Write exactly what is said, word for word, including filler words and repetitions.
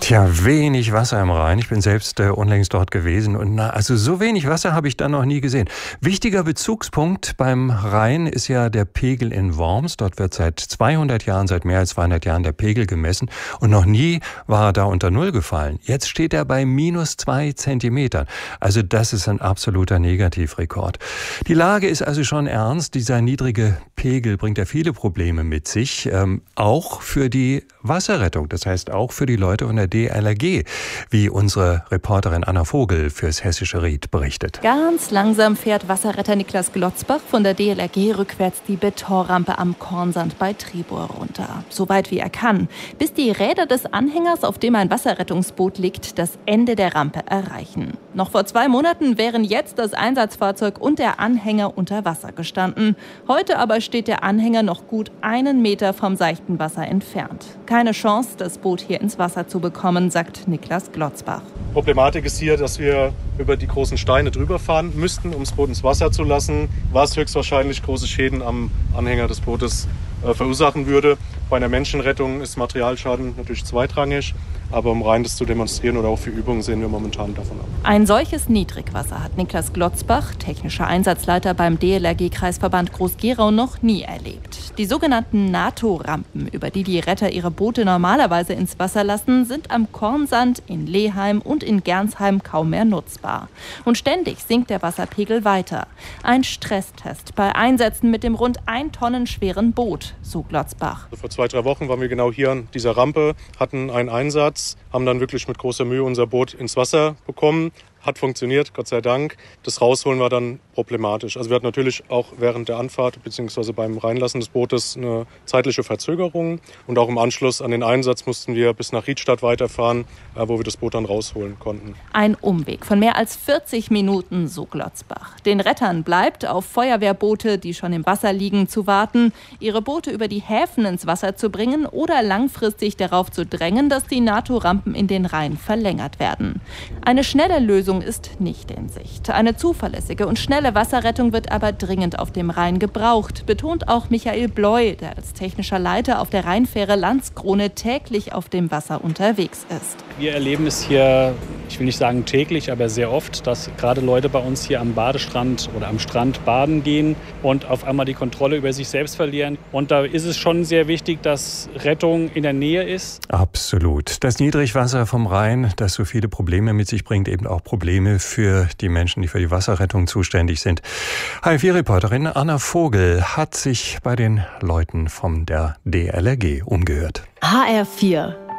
Tja, wenig Wasser im Rhein. Ich bin selbst äh, unlängst dort gewesen und na, also so wenig Wasser habe ich da noch nie gesehen. Wichtiger Bezugspunkt beim Rhein ist ja der Pegel in Worms. Dort wird seit zweihundert Jahren, seit mehr als zweihundert Jahren der Pegel gemessen und noch nie war er da unter Null gefallen. Jetzt steht er bei minus zwei Zentimetern. Also das ist ein absoluter Negativrekord. Die Lage ist also schon ernst. Dieser niedrige Pegel bringt ja viele Probleme mit sich, ähm, auch für die Wasserrettung. Das heißt auch für die Leute von der D L R G, wie unsere Reporterin Anna Vogel fürs Hessische Ried berichtet. Ganz langsam fährt Wasserretter Niklas Glotzbach von der D L R G rückwärts die Betonrampe am Kornsand bei Tribur runter. So weit wie er kann, bis die Räder des Anhängers, auf dem ein Wasserrettungsboot liegt, das Ende der Rampe erreichen. Noch vor zwei Monaten wären jetzt das Einsatzfahrzeug und der Anhänger unter Wasser gestanden. Heute aber steht der Anhänger noch gut einen Meter vom seichten Wasser entfernt. Keine Chance, das Boot hier ins Wasser zu bekommen, sagt Niklas Glotzbach. Problematik ist hier, dass wir über die großen Steine drüber fahren müssten, um das Boot ins Wasser zu lassen, was höchstwahrscheinlich große Schäden am Anhänger des Bootes äh, verursachen würde. Bei einer Menschenrettung ist Materialschaden natürlich zweitrangig, aber um rein das zu demonstrieren oder auch für Übungen sehen wir momentan davon ab. Ein solches Niedrigwasser hat Niklas Glotzbach, technischer Einsatzleiter beim D L R G-Kreisverband Groß-Gerau, noch nie erlebt. Die sogenannten NATO-Rampen, über die die Retter ihre Boote normalerweise ins Wasser lassen, sind am Kornsand, in Leheim und in Gernsheim kaum mehr nutzbar. Und ständig sinkt der Wasserpegel weiter. Ein Stresstest bei Einsätzen mit dem rund ein Tonnen schweren Boot, so Glotzbach. Vor zwei, drei Wochen waren wir genau hier an dieser Rampe, hatten einen Einsatz, haben dann wirklich mit großer Mühe unser Boot ins Wasser bekommen. Hat funktioniert, Gott sei Dank. Das Rausholen war dann problematisch. Also wir hatten natürlich auch während der Anfahrt bzw. beim Reinlassen des Bootes eine zeitliche Verzögerung. Und auch im Anschluss an den Einsatz mussten wir bis nach Riedstadt weiterfahren, wo wir das Boot dann rausholen konnten. Ein Umweg von mehr als vierzig Minuten, so Glotzbach. Den Rettern bleibt, auf Feuerwehrboote, die schon im Wasser liegen, zu warten, ihre Boote über die Häfen ins Wasser zu bringen oder langfristig darauf zu drängen, dass die NATO-Rampen in den Rhein verlängert werden. Eine schnelle Lösung ist nicht in Sicht. Eine zuverlässige und schnelle Wasserrettung wird aber dringend auf dem Rhein gebraucht, betont auch Michael Bleu, der als technischer Leiter auf der Rheinfähre Landskrone täglich auf dem Wasser unterwegs ist. Wir erleben es hier, ich will nicht sagen täglich, aber sehr oft, dass gerade Leute bei uns hier am Badestrand oder am Strand baden gehen und auf einmal die Kontrolle über sich selbst verlieren. Und da ist es schon sehr wichtig, dass Rettung in der Nähe ist. Absolut. Das Niedrigwasser vom Rhein, das so viele Probleme mit sich bringt, eben auch Probleme für die Menschen, die für die Wasserrettung zuständig sind. H F vier-Reporterin Anna Vogel hat sich bei den Leuten von der D L R G umgehört. H R vier